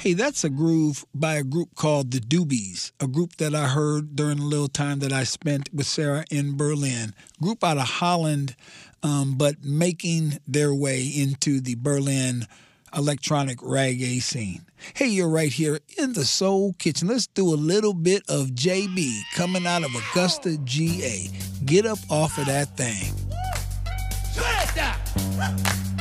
Hey, that's a groove by a group called the Doobies, a group that I heard during a little time that I spent with Sarah in Berlin. Group out of Holland, but making their way into the Berlin electronic reggae scene. Hey, you're right here in the Soul Kitchen. Let's do a little bit of JB coming out of Augusta, GA. Get up off of that thing. Shut it down.